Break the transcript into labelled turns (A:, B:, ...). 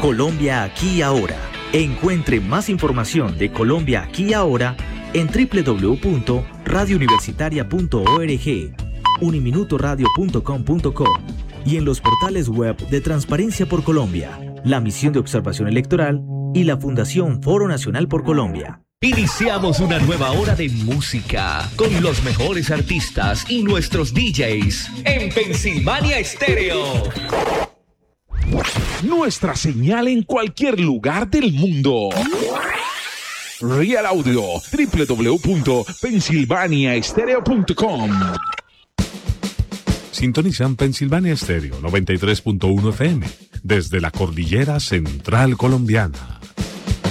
A: Colombia aquí y ahora. Encuentre más información de Colombia aquí y ahora en www.radiouniversitaria.org, uniminutoradio.com.co y en los portales web de Transparencia por Colombia, la Misión de Observación Electoral y la Fundación Foro Nacional por Colombia.
B: Iniciamos una nueva hora de música con los mejores artistas y nuestros DJs en Pensilvania Estéreo.
C: Nuestra señal en cualquier lugar del mundo. Real Audio, www.pensilvaniaestereo.com.
D: Sintonizan Pensilvania Estéreo 93.1 FM desde la cordillera central colombiana.